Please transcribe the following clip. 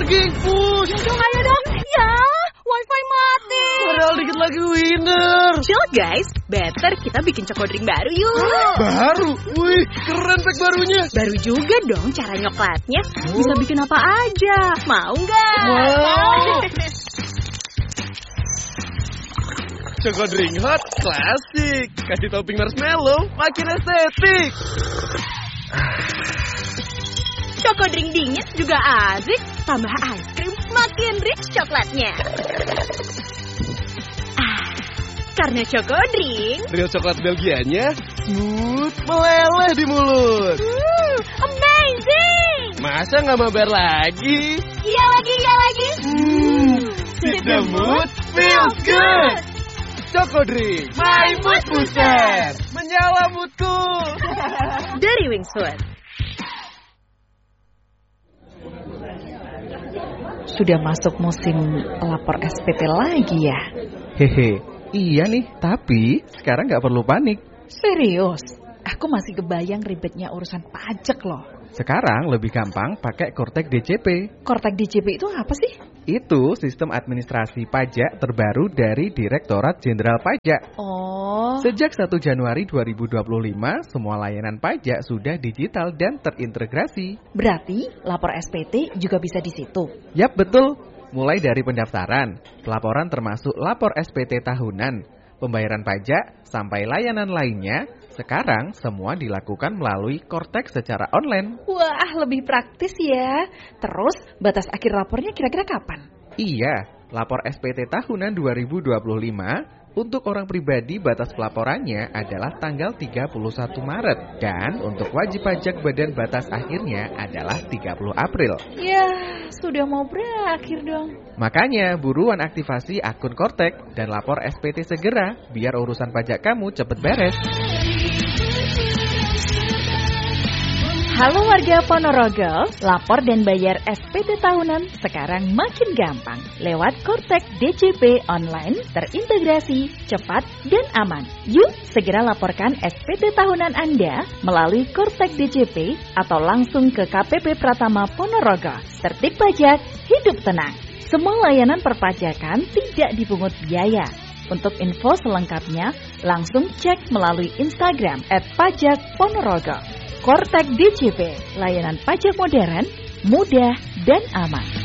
lagging, push. Ayo dong, ya. Wifi mati. Padahal dikit lagi winner. Chill guys, better kita bikin cokodrink baru yuk. Baru? Wih, keren pack barunya. Baru juga dong cara nyoklatnya. Bisa bikin apa aja. Mau nggak? Mau. Cokodrink hot, klasik. Kasih topping marshmallow, makin estetik. Cokodrink dingin juga asik. Tambah es krim, makin rich coklatnya. Karena cokodrink, Real coklat Belgianya smooth, meleleh di mulut. amazing. Masa nggak mabar lagi? Iya lagi. Sip the mood, feels good. Cokodrink, my mood booster. Menyala moodku. Dari Wingswood. Sudah masuk musim lapor SPT lagi ya? Hehe, iya nih, tapi sekarang nggak perlu panik. Serius? Aku masih kebayang ribetnya urusan pajak loh. Sekarang lebih gampang pakai Kortek DJP. Kortek DJP itu apa sih? Itu sistem administrasi pajak terbaru dari Direktorat Jenderal Pajak. Oh. Sejak 1 Januari 2025, semua layanan pajak sudah digital dan terintegrasi. Berarti lapor SPT juga bisa di situ? Yap, betul. Mulai dari pendaftaran, pelaporan termasuk lapor SPT tahunan, pembayaran pajak, sampai layanan lainnya, sekarang semua dilakukan melalui Kortek secara online. Wah, lebih praktis ya. Terus, batas akhir lapornya kira-kira kapan? Iya, lapor SPT tahunan 2025 untuk orang pribadi batas pelaporannya adalah tanggal 31 Maret. Dan untuk wajib pajak badan batas akhirnya adalah 30 April. Ya, sudah mau berakhir dong. Makanya buruan aktivasi akun Kortek dan lapor SPT segera biar urusan pajak kamu cepet beres. Halo warga Ponorogo, lapor dan bayar SPT tahunan sekarang makin gampang. Lewat Kortek DJP online, terintegrasi, cepat, dan aman. Yuk, segera laporkan SPT tahunan Anda melalui Kortek DJP atau langsung ke KPP Pratama Ponorogo. Tertib pajak, hidup tenang. Semua layanan perpajakan tidak dipungut biaya. Untuk info selengkapnya, langsung cek melalui Instagram @pajakponorogo. Kortek DJP, layanan pajak modern, mudah, dan aman.